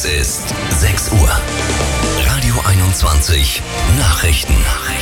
Es ist 6 Uhr. Radio 21 Nachrichten.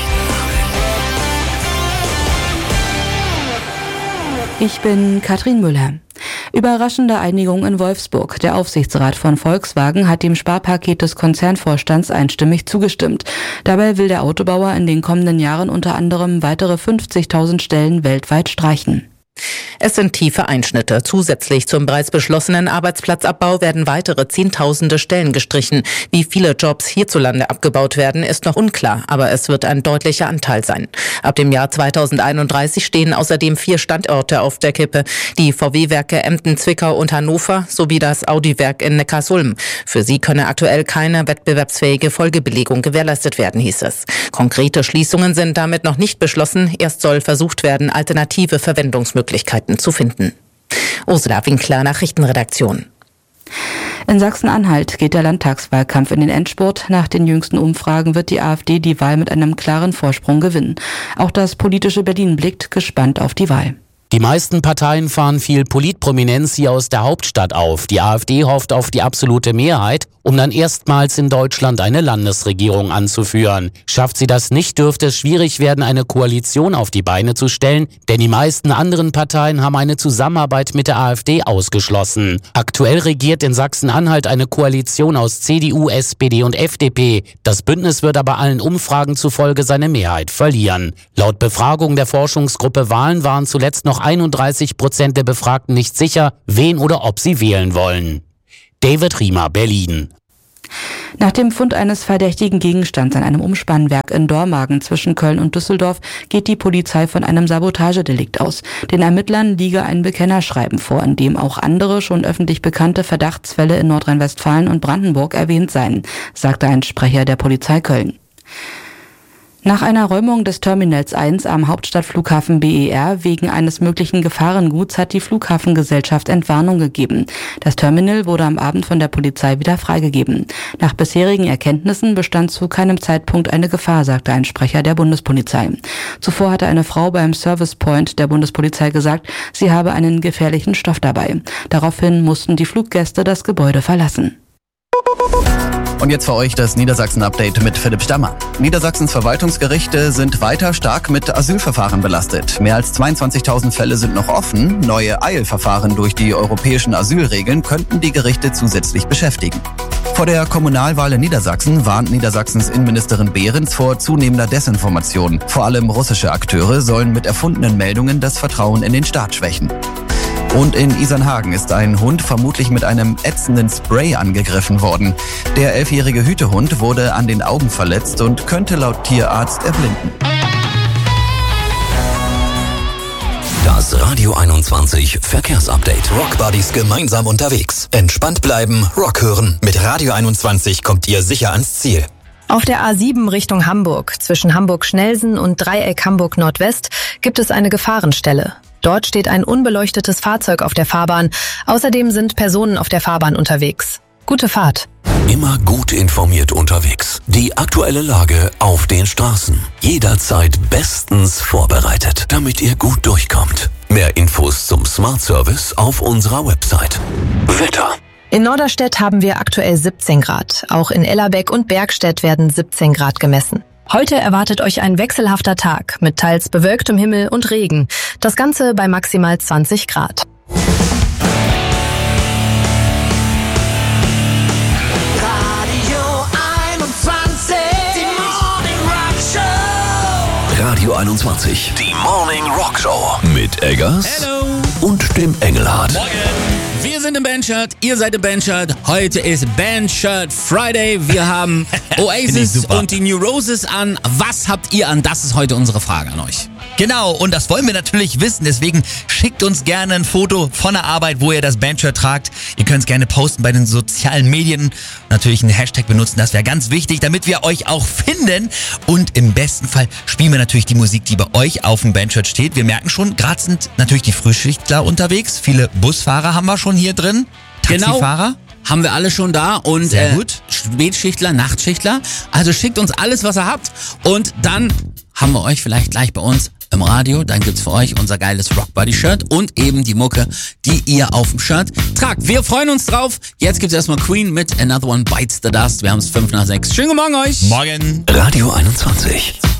Ich bin Katrin Müller. Überraschende Einigung in Wolfsburg. Der Aufsichtsrat von Volkswagen hat dem Sparpaket des Konzernvorstands einstimmig zugestimmt. Dabei will der Autobauer in den kommenden Jahren unter anderem weitere 50.000 Stellen weltweit streichen. Es sind tiefe Einschnitte. Zusätzlich zum bereits beschlossenen Arbeitsplatzabbau werden weitere Zehntausende Stellen gestrichen. Wie viele Jobs hierzulande abgebaut werden, ist noch unklar, aber es wird ein deutlicher Anteil sein. Ab dem Jahr 2031 stehen außerdem 4 Standorte auf der Kippe. Die VW-Werke Emden, Zwickau und Hannover sowie das Audi-Werk in Neckarsulm. Für sie könne aktuell keine wettbewerbsfähige Folgebelegung gewährleistet werden, hieß es. Konkrete Schließungen sind damit noch nicht beschlossen. Erst soll versucht werden, alternative Verwendungsmöglichkeiten zu finden. Ursula Winkler, Nachrichtenredaktion. In Sachsen-Anhalt geht der Landtagswahlkampf in den Endspurt. Nach den jüngsten Umfragen wird die AfD die Wahl mit einem klaren Vorsprung gewinnen. Auch das politische Berlin blickt gespannt auf die Wahl. Die meisten Parteien fahren viel Politprominenz hier aus der Hauptstadt auf. Die AfD hofft auf die absolute Mehrheit, um dann erstmals in Deutschland eine Landesregierung anzuführen. Schafft sie das nicht, dürfte es schwierig werden, eine Koalition auf die Beine zu stellen, denn die meisten anderen Parteien haben eine Zusammenarbeit mit der AfD ausgeschlossen. Aktuell regiert in Sachsen-Anhalt eine Koalition aus CDU, SPD und FDP. Das Bündnis wird aber allen Umfragen zufolge seine Mehrheit verlieren. Laut Befragung der Forschungsgruppe Wahlen waren zuletzt noch 31% der Befragten nicht sicher, wen oder ob sie wählen wollen. David Riemer, Berlin. Nach dem Fund eines verdächtigen Gegenstands an einem Umspannwerk in Dormagen zwischen Köln und Düsseldorf geht die Polizei von einem Sabotagedelikt aus. Den Ermittlern liege ein Bekennerschreiben vor, in dem auch andere schon öffentlich bekannte Verdachtsfälle in Nordrhein-Westfalen und Brandenburg erwähnt seien, sagte ein Sprecher der Polizei Köln. Nach einer Räumung des Terminals 1 am Hauptstadtflughafen BER wegen eines möglichen Gefahrenguts hat die Flughafengesellschaft Entwarnung gegeben. Das Terminal wurde am Abend von der Polizei wieder freigegeben. Nach bisherigen Erkenntnissen bestand zu keinem Zeitpunkt eine Gefahr, sagte ein Sprecher der Bundespolizei. Zuvor hatte eine Frau beim Service Point der Bundespolizei gesagt, sie habe einen gefährlichen Stoff dabei. Daraufhin mussten die Fluggäste das Gebäude verlassen. Und jetzt für euch das Niedersachsen-Update mit Philipp Stammer. Niedersachsens Verwaltungsgerichte sind weiter stark mit Asylverfahren belastet. Mehr als 22.000 Fälle sind noch offen. Neue Eilverfahren durch die europäischen Asylregeln könnten die Gerichte zusätzlich beschäftigen. Vor der Kommunalwahl in Niedersachsen warnt Niedersachsens Innenministerin Behrens vor zunehmender Desinformation. Vor allem russische Akteure sollen mit erfundenen Meldungen das Vertrauen in den Staat schwächen. Und in Isernhagen ist ein Hund vermutlich mit einem ätzenden Spray angegriffen worden. Der 11-jährige Hütehund wurde an den Augen verletzt und könnte laut Tierarzt erblinden. Das Radio 21 Verkehrsupdate. Rockbuddies gemeinsam unterwegs. Entspannt bleiben, Rock hören. Mit Radio 21 kommt ihr sicher ans Ziel. Auf der A7 Richtung Hamburg, zwischen Hamburg-Schnellsen und Dreieck Hamburg-Nordwest, gibt es eine Gefahrenstelle. Dort steht ein unbeleuchtetes Fahrzeug auf der Fahrbahn. Außerdem sind Personen auf der Fahrbahn unterwegs. Gute Fahrt. Immer gut informiert unterwegs. Die aktuelle Lage auf den Straßen. Jederzeit bestens vorbereitet, damit ihr gut durchkommt. Mehr Infos zum Smart Service auf unserer Website. Wetter. In Norderstedt haben wir aktuell 17 Grad. Auch in Ellerbeck und Bergstedt werden 17 Grad gemessen. Heute erwartet euch ein wechselhafter Tag mit teils bewölktem Himmel und Regen. Das Ganze bei maximal 20 Grad. Radio 21, die Morning Rock Show. Radio 21, die Morning Rock Show. Mit Eggers und dem Engelhardt. Morgen. Wir sind im Bandshirt, ihr seid im Bandshirt. Heute ist Bandshirt Friday. Wir haben Oasis und die New Roses an. Was habt ihr an? Das ist heute unsere Frage an euch. Genau, und das wollen wir natürlich wissen. Deswegen schickt uns gerne ein Foto von der Arbeit, wo ihr das Bandshirt tragt. Ihr könnt es gerne posten bei den sozialen Medien. Natürlich einen Hashtag benutzen, das wäre ganz wichtig, damit wir euch auch finden. Und im besten Fall spielen wir natürlich die Musik, die bei euch auf dem Bandshirt steht. Wir merken schon, gerade sind natürlich die Frühschichtler unterwegs. Viele Busfahrer haben wir schon hier drin. Taxifahrer. Genau. Haben wir alle schon da und sehr gut. Spätschichtler, Nachtschichtler. Also schickt uns alles, was ihr habt und dann haben wir euch vielleicht gleich bei uns im Radio, dann gibt's für euch unser geiles Rockbody-Shirt und eben die Mucke, die ihr auf dem Shirt tragt. Wir freuen uns drauf. Jetzt gibt's erstmal Queen mit Another One Bites the Dust. Wir haben es 5 nach 6. Schönen guten Morgen euch. Morgen. Radio 21.